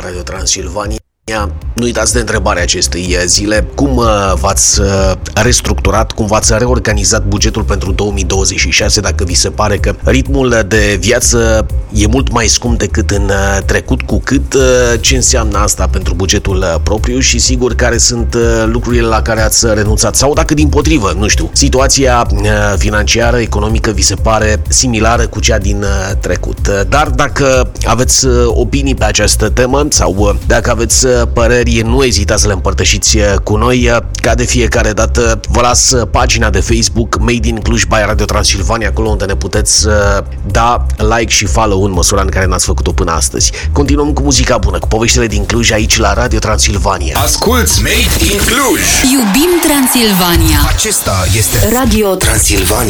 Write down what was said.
Radio Transilvania. Nu uitați de întrebarea acestei zile. Cum v-ați restructurat, cum v-ați reorganizat bugetul pentru 2026, dacă vi se pare că ritmul de viață e mult mai scump decât în trecut, cu cât ce înseamnă asta pentru bugetul propriu și sigur care sunt lucrurile la care ați renunțat sau dacă dimpotrivă, nu știu, situația financiară, economică vi se pare similară cu cea din trecut. Dar dacă aveți opinii pe această temă sau dacă aveți păreri, nu ezitați să le împărtășiți cu noi. Ca de fiecare dată, vă las pagina de Facebook Made in Cluj by Radio Transilvania, acolo unde ne puteți da like și follow în măsura în care n-ați făcut-o până astăzi. Continuăm cu muzica bună, cu poveștile din Cluj aici la Radio Transilvania. Asculți Made in Cluj! Iubim Transilvania! Acesta este Radio Transilvania.